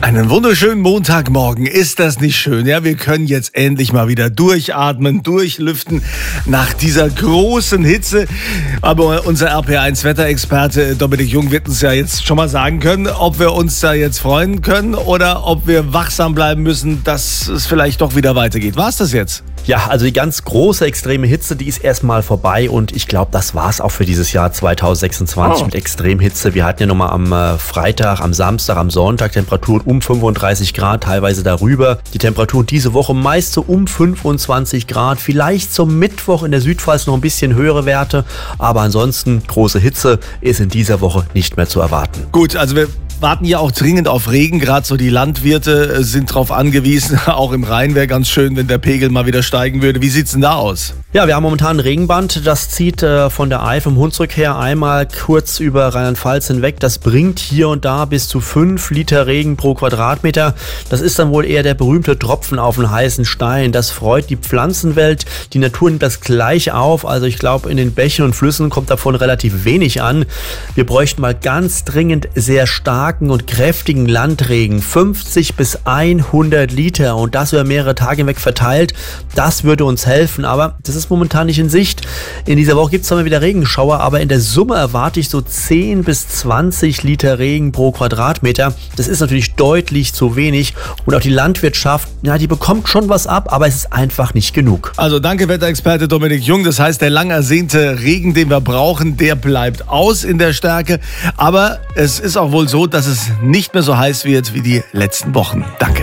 Einen wunderschönen Montagmorgen. Ist das nicht schön? Ja, wir können jetzt endlich mal wieder durchatmen, durchlüften nach dieser großen Hitze. Aber unser RPA1-Wetterexperte Dominik Jung wird uns ja jetzt schon mal sagen können, ob wir uns da jetzt freuen können oder ob wir wachsam bleiben müssen, dass es vielleicht doch wieder weitergeht. War es das jetzt? Ja, also die ganz große extreme Hitze, die ist erstmal vorbei und ich glaube, das war's auch für dieses Jahr 2026 mit Extremhitze. Wir hatten ja nochmal am Freitag, am Samstag, am Sonntag Temperaturen um 35 Grad, teilweise darüber. Die Temperaturen diese Woche meist so um 25 Grad, vielleicht zum Mittwoch in der Südpfalz noch ein bisschen höhere Werte, aber ansonsten große Hitze ist in dieser Woche nicht mehr zu erwarten. Gut, also wir warten ja auch dringend auf Regen. Gerade so die Landwirte sind darauf angewiesen. Auch im Rhein wäre ganz schön, wenn der Pegel mal wieder steigen würde. Wie sieht's denn da aus? Ja, wir haben momentan ein Regenband. Das zieht von der Eifel im Hunsrück her einmal kurz über Rheinland-Pfalz hinweg. Das bringt hier und da bis zu 5 Liter Regen pro Quadratmeter. Das ist dann wohl eher der berühmte Tropfen auf den heißen Stein. Das freut die Pflanzenwelt. Die Natur nimmt das gleich auf. Also ich glaube, in den Bächen und Flüssen kommt davon relativ wenig an. Wir bräuchten mal ganz dringend sehr starken und kräftigen Landregen, 50 bis 100 Liter und das über mehrere Tage hinweg verteilt, das würde uns helfen, aber das ist momentan nicht in Sicht. In dieser Woche gibt es zwar mal wieder Regenschauer, aber in der Summe erwarte ich so 10 bis 20 Liter Regen pro Quadratmeter. Das ist natürlich deutlich zu wenig und auch die Landwirtschaft, ja, die bekommt schon was ab, aber es ist einfach nicht genug. Also danke Wetterexperte Dominik Jung, das heißt, der lang ersehnte Regen, den wir brauchen, der bleibt aus in der Stärke, aber es ist auch wohl so, dass es nicht mehr so heiß wird wie die letzten Wochen. Danke.